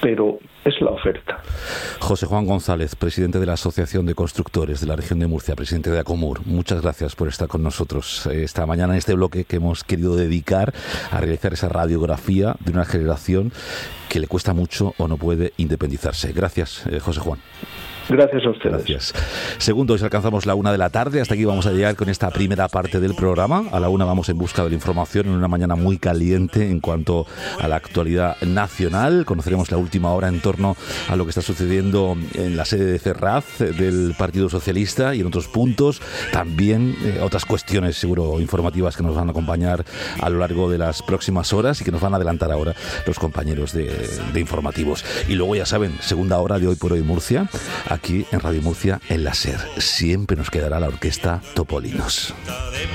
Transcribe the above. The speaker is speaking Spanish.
pero es la oferta. José Juan González, presidente de la Asociación de Constructores de la Región de Murcia, presidente de Acomur, muchas gracias por estar con nosotros esta mañana en este bloque que hemos querido dedicar a realizar esa radiografía de una generación que le cuesta mucho o no puede independizarse. Gracias, José Juan. Gracias a ustedes. Gracias. Segundos, alcanzamos la 1 de la tarde. Hasta aquí vamos a llegar con esta primera parte del programa. A la 1 vamos en busca de la información en una mañana muy caliente en cuanto a la actualidad nacional. Conoceremos la última hora en torno a lo que está sucediendo en la sede de Ferraz del Partido Socialista y en otros puntos. También otras cuestiones, seguro, informativas que nos van a acompañar a lo largo de las próximas horas y que nos van a adelantar ahora los compañeros de informativos. Y luego, ya saben, segunda hora de Hoy por Hoy Murcia, aquí en Radio Murcia, en la SER. Siempre nos quedará la orquesta Topolinos.